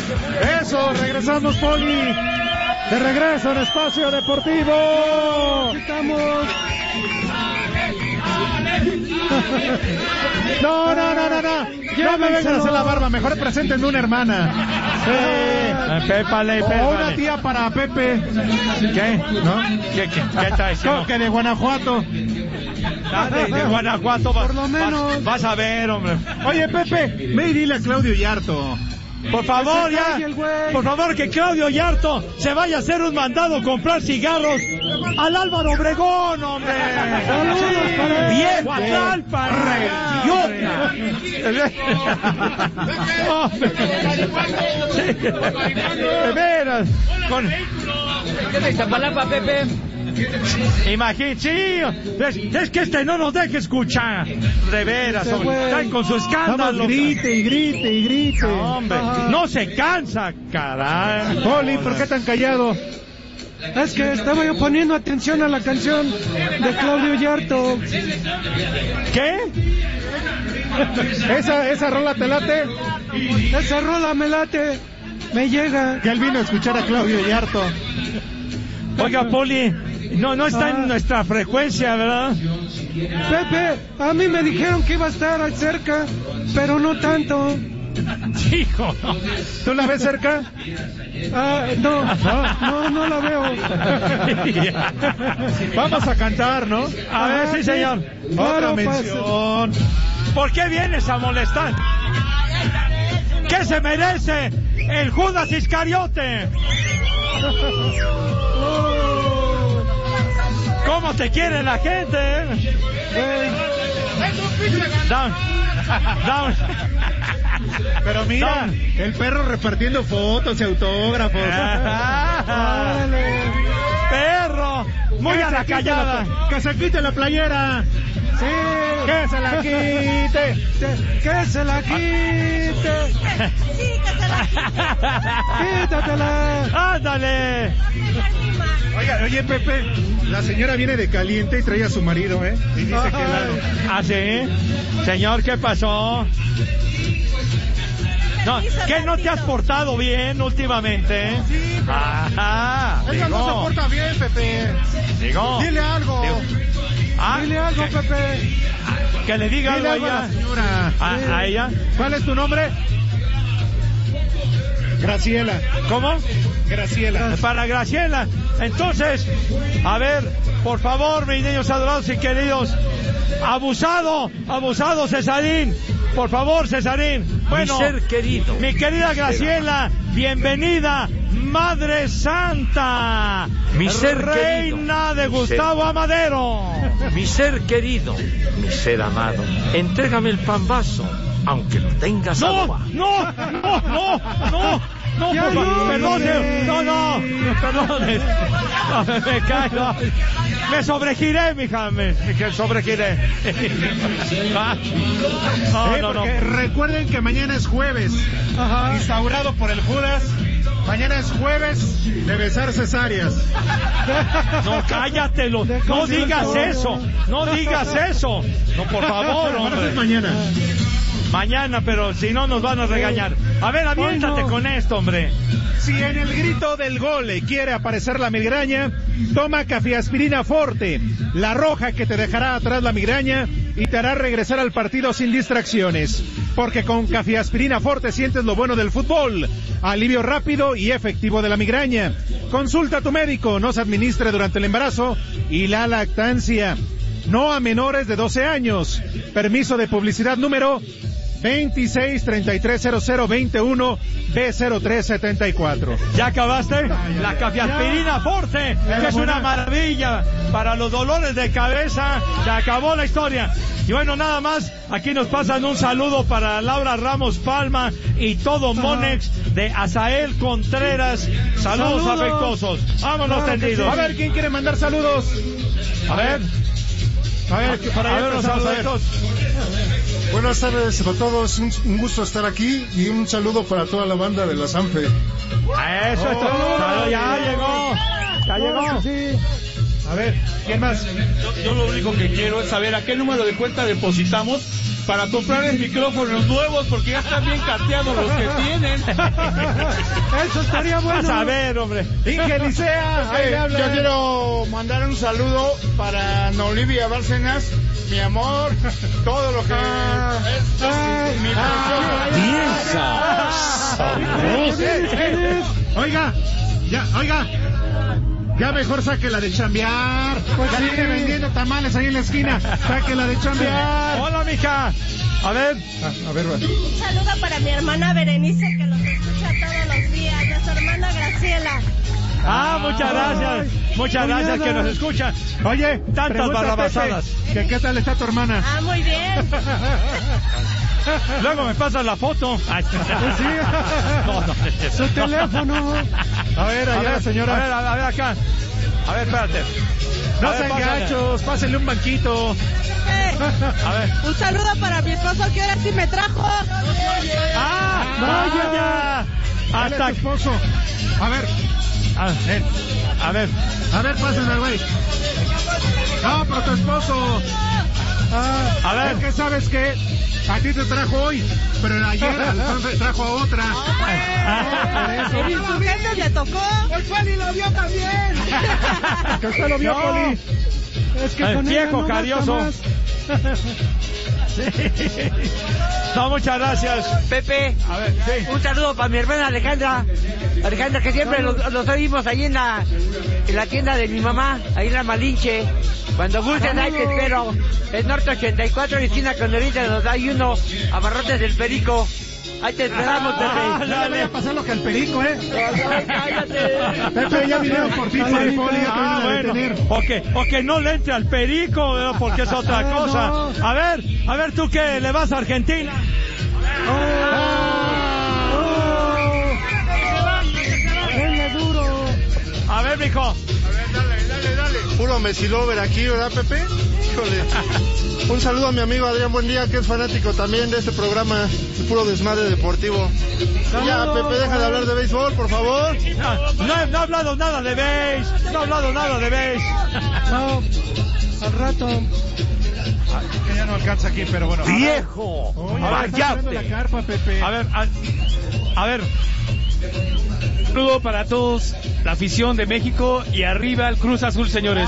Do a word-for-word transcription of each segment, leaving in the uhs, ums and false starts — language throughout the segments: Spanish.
Eso, regresamos, Poli. De regreso en Espacio Deportivo. Estamos. No, no, no, no, no. No me vengan a hacer la barba, mejor presenten una hermana. Sí. Pépale, pépale. O una tía para Pepe. ¿Qué? ¿No? ¿Qué, qué, qué está diciendo? Que de Guanajuato. Ah, de, de Guanajuato. Por lo menos. Vas, vas a ver, hombre. Oye, Pepe, ve y dile a Claudio Yarto. Por favor, ya, por favor, que Claudio Yarto se vaya a hacer un mandado a comprar cigarros al Álvaro Obregón, hombre. Saludos para él. Bien, Guadalpa, idiota. De veras. Con... ¿Qué te Iztapalapa, Pepe? Imagínate, sí, es, es que este no nos deja escuchar. De veras, hombre, están con su escándalo. Grite y grite y grite. No, hombre, no se cansa, caray. Poli, ¿por qué tan callado? Es que estaba yo poniendo atención a la canción de Claudio Yarto. ¿Qué? ¿Esa, esa rola te late? Esa rola me late, me llega. Que él vino a escuchar a Claudio Yarto. Oiga, Poli, no, no está ah. en nuestra frecuencia, ¿verdad? Pepe, a mí me dijeron que iba a estar cerca, pero no tanto. Hijo, ¿tú la ves cerca? Ah, no, no, no la veo. Vamos a cantar, ¿no? A ver, sí, señor. Otra mención. ¿Por qué vienes a molestar? ¿Qué se merece el Judas Iscariote? ¿Cómo te quiere la gente? Eh? Down. Down. Pero mira, Down. El perro repartiendo fotos y autógrafos. Perro, muy a la callada. Que se quite la playera. Sí, que se la quite. Que se la quite. Sí, que se la quite. Quítatela. Ándale. Oiga, oye, Pepe, la señora viene de caliente y trae a su marido, ¿eh? Y dice que helado. ¿Ah, sí? Señor, ¿qué pasó? No, ¿qué no te has portado bien últimamente? Sí, pero... Ajá. Ella no se porta bien, Pepe. Digo. Dile algo. Digo. Ah, Dile algo, ¿qué? Pepe. Que le diga Dile algo a ella. A, la señora. ¿A, sí. ¿A ella? ¿Cuál es tu nombre? Graciela. ¿Cómo? Graciela. Para Graciela. Entonces, a ver, por favor, mis niños adorados y queridos, abusado, abusado Cesarín, por favor, Cesarín. Bueno, mi ser querido, mi querida Graciela, bienvenida, Madre Santa, mi ser reina querido, de Gustavo ser, Amadero, mi ser querido, mi ser amado, entrégame el pan vaso, aunque lo tengas no, agua. No, no, no, no, no, ya por favor, no, perdone, no, no, perdone, no, me, me caigo, me sobregiré, mija, me, me sobregiré. Ah, no, sí, no, no. Recuerden que mañana es jueves, ajá, instaurado por el Judas. Mañana es jueves de besar cesáreas. No, cállatelo, no digas eso, no digas eso, no, por favor, hombre. Es mañana. Mañana, pero si no nos van a regañar. A ver, aviéntate con esto, hombre. Si en el grito del gol le quiere aparecer la migraña, toma Cafiaspirina Forte, la roja que te dejará atrás la migraña y te hará regresar al partido sin distracciones. Porque con Cafiaspirina Forte sientes lo bueno del fútbol, alivio rápido y efectivo de la migraña. Consulta a tu médico, no se administre durante el embarazo y la lactancia. No a menores de doce años. Permiso de publicidad número veintiséis treinta y tres cero cero veintiuno B cero tres setenta y cuatro. ¿Ya acabaste? La Cafiaspirina Forte, que es una maravilla para los dolores de cabeza. Se acabó la historia. Y bueno, nada más, aquí nos pasan un saludo para Laura Ramos Palma y todo Monex de Azael Contreras. Saludos, saludos afectuosos. Vámonos tendidos. A ver, ¿quién quiere mandar saludos? A ver. A ver, para allá los saludos. Buenas tardes a todos, un, un gusto estar aquí y un saludo para toda la banda de la Sanfe. Eso es todo, ya llegó, ya llegó. Sí. A ver, ¿quién más? Yo, yo lo único que quiero es saber a qué número de cuenta depositamos para comprarles micrófonos nuevos porque ya están bien cateados los que tienen. Eso estaría bueno. Vas a ver, hombre. Ingelicea, ahí le habla. Yo quiero mandar un saludo para Ana Olivia Bárcenas, mi amor, todo lo que Ah, es, es ah, mi ah, Oiga, ya, oiga. Ya mejor sáquela de chambear. Pues ya sí. viene vendiendo tamales ahí en la esquina. Sáquela de chambear. Hola, mija. A ver. Ah, a ver, va. Un saludo para mi hermana Berenice, que los escucha todos los días, y a su hermana Graciela. Ah, muchas gracias. Muchas Cuñada. gracias que nos escuchan. Oye, Tantas pregunta, barrabasadas. Pepe, que ¿qué tal está tu hermana? Ah, muy bien. Luego me pasan la foto. Ay, sí. No, no, Su teléfono. A ver, A allá ver, la señora. A ver, a ver acá. A ver, espérate. No A ver, sean pásale. gachos, pásenle un banquito. Eh, A ver. un saludo para mi esposo, que ahora sí me trajo. ¡Ah! ¡Vaya! Dale Hasta a tu esposo. A ver, A ver. A ver. a ver, pásenle, güey. No, pero tu esposo. Ah, A ver. Es que sabes que a ti te trajo hoy, pero ayer Alfonso trajo a otra. ¿Y su gente le tocó? El Poli lo vio también. Que usted lo vio, No. Poli. Es que El con ella viejo no gasta carioso. más. No, muchas gracias. Pepe, A ver, sí. un saludo para mi hermana Alejandra. Alejandra, que siempre los, los oímos ahí en la, en la tienda de mi mamá, ahí en la Malinche. Cuando gusten, ahí te espero. El Norte ochenta y cuatro, esquina con Orita, nos da uno, Abarrotes del Perico. Ahí te esperamos, Ah, Pepe. No le vaya a pasar lo que al perico, ¿eh? Ay, cállate. Pepe, ya vinieron por ti, por el Poli, ya te Ah, vienen a bueno. detener. O que, o que no le entre al perico, ¿verdad? Porque es otra Ah, cosa. no. A ver, a ver, ¿tú qué? ¿Le vas a Argentina? Denle duro. A ver, mijo. Puro Messi lover aquí, ¿verdad, Pepe? Híjole. Un saludo a mi amigo Adrián Buendía, que es fanático también de este programa, puro desmadre deportivo. Ya, Pepe, deja de hablar de béisbol, por favor. No, no, no he hablado nada de beis. No he hablado nada de beis. No, al rato. Que ya no alcanza aquí, pero bueno. ¡Viejo! Oye, A ver, está ya sonando te- la carpa, Pepe. A ver, a, a ver. Saludo para todos, la afición de México y arriba el Cruz Azul, señores.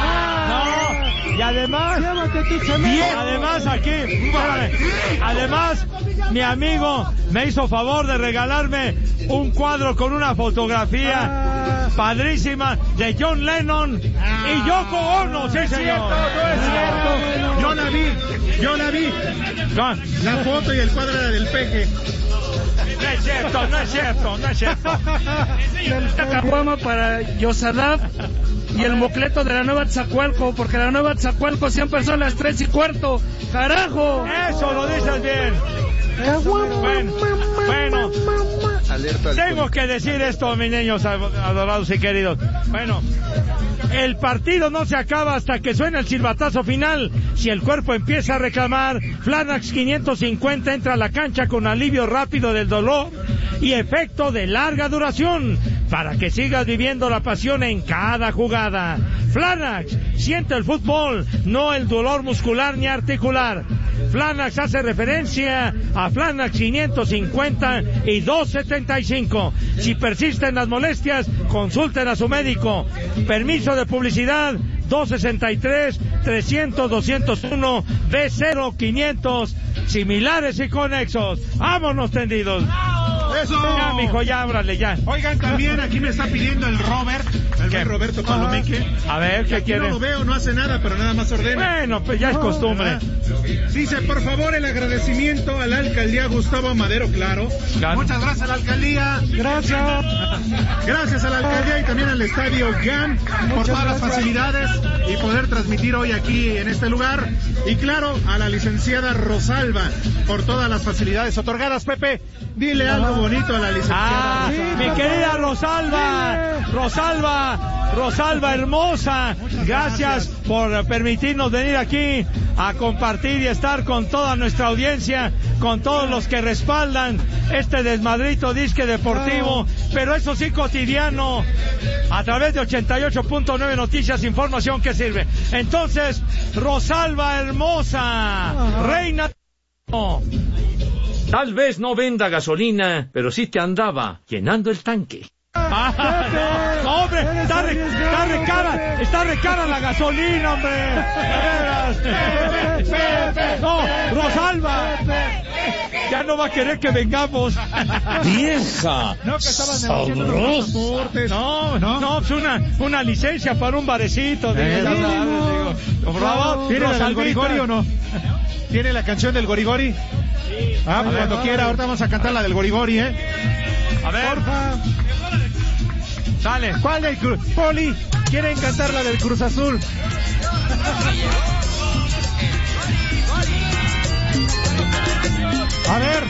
No, y además, Llévate tu cemento. además aquí, espérame, además, mi amigo me hizo favor de regalarme un cuadro con una fotografía padrísima de John Lennon y Yoko Ono, sí señor. No es cierto. Yo la vi, yo la vi. No, La foto y el cuadro era del peje. no es cierto, no es cierto, no es cierto. Esta caguama para Yosadab y el mocleto de la Nueva Tzacualco, porque la Nueva Tzacualco siempre son las tres y cuarto. ¡Carajo! Eso lo dices bien. Bueno, bueno. Tengo que decir esto, mis niños adorados y queridos. Bueno, el partido no se acaba hasta que suene el silbatazo final. Si el cuerpo empieza a reclamar, Flanax quinientos cincuenta entra a la cancha con alivio rápido del dolor y efecto de larga duración, para que sigas viviendo la pasión en cada jugada. Flanax, siente el fútbol, no el dolor muscular ni articular. Flanax hace referencia a Flanax quinientos cincuenta y doscientos setenta y cinco. Si persisten las molestias, consulten a su médico. Permiso de publicidad doscientos sesenta y tres, trescientos, doscientos uno, B cero quinientos, similares y conexos. ¡Vámonos tendidos! Eso. Ya, mijo, ya, ábrale, ya. Oigan, también aquí me está pidiendo el Robert, el buen Roberto Palomeque. A ver, ¿qué Aquí quiere? no lo veo, no hace nada, pero nada más ordena. Bueno, pues ya es costumbre. Dice, por favor, el agradecimiento a la alcaldía Gustavo Madero, claro. Claro. Muchas gracias a la alcaldía. Gracias. Gracias a la alcaldía y también al estadio G A M por Muchas todas las gracias. facilidades y poder transmitir hoy aquí en este lugar. Y claro, a la licenciada Rosalba por todas las facilidades otorgadas. Pepe, dile algo bonito a la licenciada Ah, Rosalba. mi querida Rosalba, Rosalba, Rosalba hermosa, gracias por permitirnos venir aquí a compartir y estar con toda nuestra audiencia, con todos los que respaldan este desmadrito disque deportivo, pero eso sí cotidiano, a través de ochenta y ocho punto nueve Noticias, información que sirve. Entonces, Rosalba hermosa, reina Tal vez no venda gasolina, pero sí te andaba llenando el tanque. Ah, no, no, hombre, está re, está re cara, está re cara la gasolina, hombre. De veras. No, Rosalba, ya no va a querer que vengamos. ¡Vieja! No, que estabas negociando los pasaportes. No, no, no, pues una, una licencia para un barecito. Digo, eh, ya sabes, digo, por favor, ¿tiene la del Gorigori o no? ¿Tiene la canción del Gorigori? Sí. Ah, pues cuando quiera, ahorita vamos a cantar la del Gorigori, ¿eh? A ver. Porfa. Dale. ¿Cuál del Cruz? Poli, ¿quieren cantar la del Cruz Azul? A ver.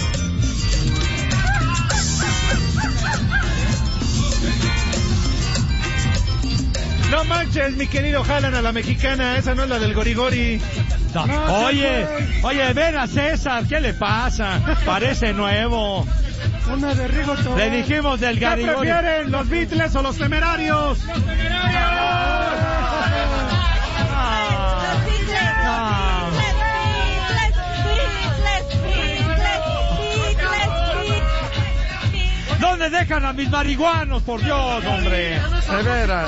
No manches, mi querido Jalan a la mexicana, esa no es la del Gorigori. No. No, oye, oye, ven a César, ¿qué le pasa? Parece nuevo. Una de Rigoto. Le dijimos del Gorigori. ¿Qué prefieren, los Beatles o los Temerarios? ¡Los Temerarios! ¿Dónde dejan a mis marihuanos, por Dios, hombre? De veras.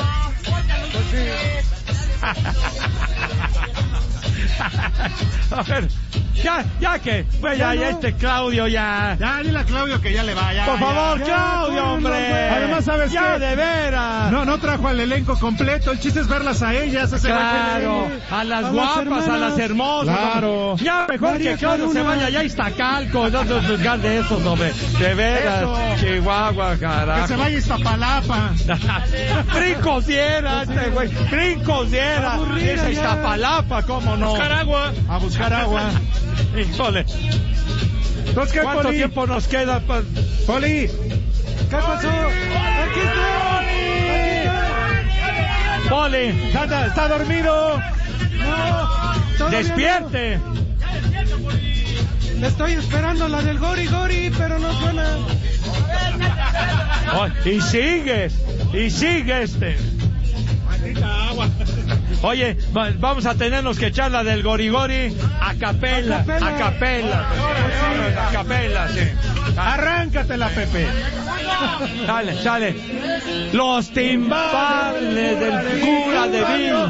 A ver, ya, ya que, pues ya, ya este Claudio ya. Ya, dile a Claudio que ya le vaya. Por favor, ya, Claudio, ya, hombre. Además, ¿sabes ya, qué? De veras. No, no trajo al elenco completo. El chiste es verlas a ellas. Ese claro, a las a guapas, a las hermosas. Claro. Ya, mejor María que Claudio Caruna. Se vaya ya a Iztacalco. No se juzgar de esos, hombre. De veras. Eso. Chihuahua, carajo. Que se vaya a Iztapalapa. Brincos diera, este güey. Brincos diera. Esa Iztapalapa, ¿cómo no? A buscar agua. A buscar agua. Híjole. ¿Qué, ¿Cuánto Poli? tiempo nos queda? Pa... Poli. ¿Qué pasó? Aquí estoy. Poli. Está, está dormido. No. Despierte. No. Le estoy esperando la del Gori Gori, pero no suena. Oh, y sigues. Y sigue este. Agua. Oye, va, vamos a tenernos que echar la del Gorigori a capela, a capela, a capela, a capela, sí. Arráncatela, Pepe. Sale, sale. Los timbales del cura de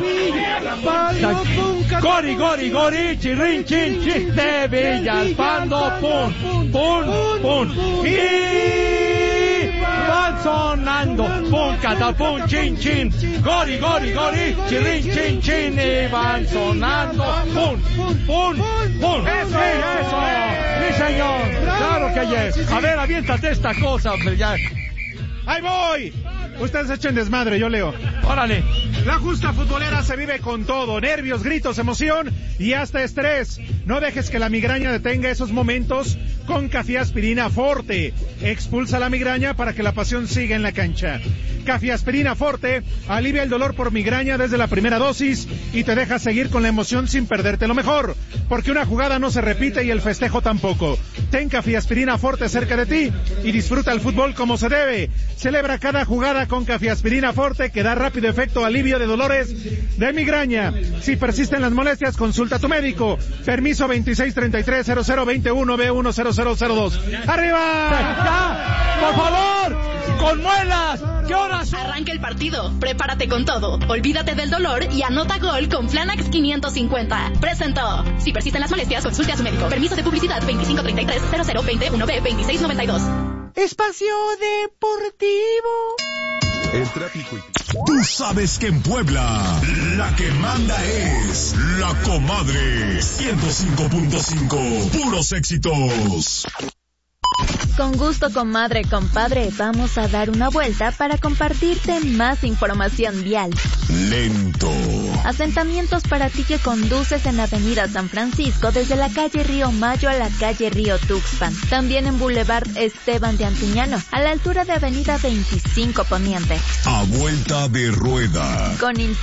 Villa. Gori, gori, gori, chirrin, chin, chin, de Villalpando, pum, pum, pum. Y van sonando, pum, catapum, chin, chin. Gori, gori, gori, chirrin, chin, chin. Y van sonando, pum, pum, pum. Eso, eso. Sí, señor. Claro que yes. A ver, aviéntate esta cosa, hombre, ya. ¡Ahí voy! Ustedes echen desmadre, yo leo. Órale. La justa futbolera se vive con todo, nervios, gritos, emoción y hasta estrés. No dejes que la migraña detenga esos momentos con Cafiaspirina Forte. Expulsa la migraña para que la pasión siga en la cancha. Cafiaspirina Forte alivia el dolor por migraña desde la primera dosis y te deja seguir con la emoción sin perderte lo mejor, porque una jugada no se repite y el festejo tampoco. Ten Cafiaspirina Forte cerca de ti y disfruta el fútbol como se debe. Celebra cada jugada con Cafiaspirina Forte, que da rápido efecto alivio de dolores de migraña. Si persisten las molestias, consulta a tu médico. Permiso veintiséis treinta y tres cero cero veintiuno B uno cero cero cero dos. ¡Arriba! ¡Ya! ¡Por favor! ¡Con muelas! ¿Qué horas son? Arranca el partido. Prepárate con todo. Olvídate del dolor y anota gol con Flanax quinientos cincuenta. Presentó. Si persisten las molestias, consulte a su médico. Permiso de publicidad veinticinco treinta y tres cero cero veintiuno B veintiséis noventa y dos. Espacio Deportivo. El tráfico. Tú sabes que en Puebla la que manda es La Comadre. ciento cinco punto cinco. Puros éxitos. Con gusto, comadre, compadre, vamos a dar una vuelta para compartirte más información vial. Lento. Asentamientos para ti que conduces en Avenida San Francisco desde la calle Río Mayo a la calle Río Tuxpan. También en Boulevard Esteban de Antuñano, a la altura de Avenida veinticinco Poniente. A vuelta de rueda. Con